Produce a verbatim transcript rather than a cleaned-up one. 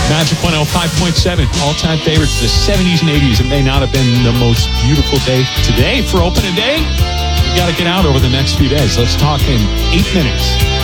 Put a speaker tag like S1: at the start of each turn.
S1: Magic one oh five point seven, all-time favorites, the seventies and eighties. It may not have been the most beautiful day today for opening day. We got to get out over the next few days. Let's talk in eight minutes.